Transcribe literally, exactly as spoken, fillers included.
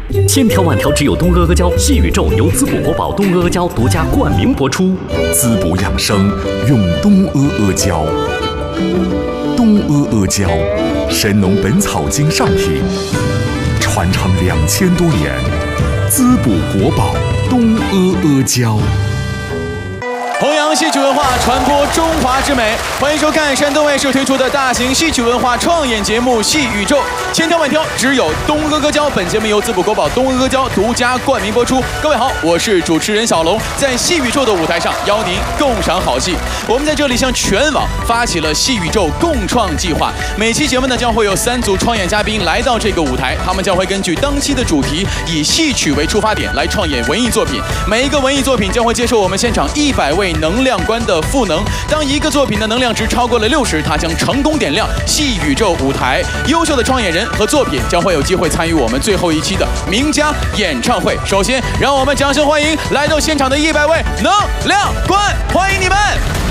千条万条只有东阿阿胶，细宇宙由滋补国宝东阿阿胶独家冠名播出。 滋补养生用东阿阿胶，东阿阿胶，神农本草经上品，传承两千多年，滋补国宝东阿阿胶。 弘扬戏曲文化，传播中华之美。欢迎收看山东卫视推出的大型戏曲文化创演节目《戏宇宙》，千挑万挑，只有东阿阿胶。本节目由滋补国宝东阿阿胶独家冠名播出。各位好，我是主持人小龙，在戏宇宙的舞台上邀您共赏好戏。我们在这里向全网发起了戏宇宙共创计划，每期节目呢将会有三组创演嘉宾来到这个舞台，他们将会根据当期的主题，以戏曲为出发点来创演文艺作品。每一个文艺作品将会接受我们现场一百位能量观的赋能，当一个作品的能量值超过了六十，它将成功点亮戏宇宙舞台。优秀的创演人和作品将会有机会参与我们最后一期的名家演唱会。首先，让我们掌声欢迎来到现场的一百位能量观，欢迎你们！